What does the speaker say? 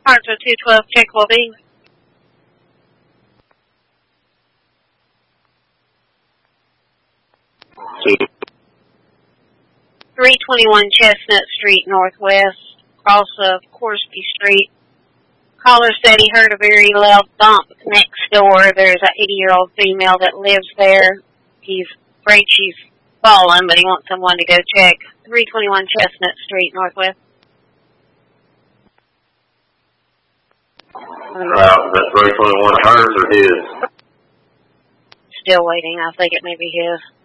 Hartsville 212, check will be. Two. 321 Chestnut Street Northwest, cross of Corsby Street. Caller said he heard a very loud thump next door. There's an 80-year-old female that lives there. He's afraid she's fallen, but he wants someone to go check. 321 Chestnut Street Northwest. Is that 321 hers or his? Still waiting. I think it may be his.